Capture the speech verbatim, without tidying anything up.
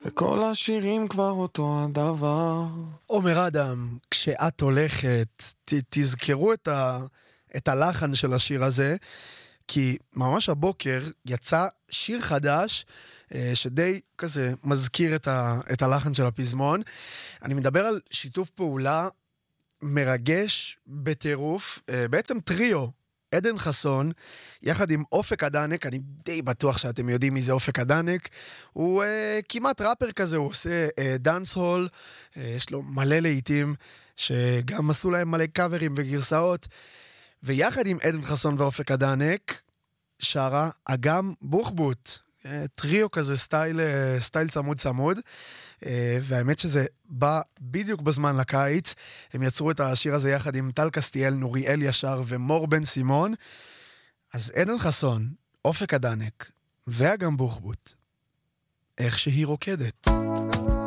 וכל השירים כבר אותו הדבר. עומר אדם, כשאת הולכת, ת, תזכרו את, ה, את הלחן של השיר הזה, כי ממש הבוקר יצא שיר חדש, שדי כזה מזכיר את, ה, את הלחן של הפזמון. אני מדבר על שיתוף פעולה מרגש בטירוף, בעצם טריו, עדן חסון, יחד עם אופק אדנק. אני די בטוח שאתם יודעים מי זה אופק אדנק. הוא uh, כמעט ראפר כזה, הוא עושה דאנס uh, הול, uh, יש לו מלא לעיתים, שגם עשו להם מלא קאברים וגרסאות, ויחד עם עדן חסון ואופק אדנק, שרה אגם בוחבוט, uh, טריו כזה סטייל, uh, סטייל צמוד צמוד, uh, והאמת שזה בא בדיוק בזמן לקיץ. הם יצרו את השיר הזה יחד עם טל קסטיאל, נוריאל ישר ומור בן סימון. אז עדן חסון, אופק אדנק ואגם בוחבוט, איך שהיא רוקדת.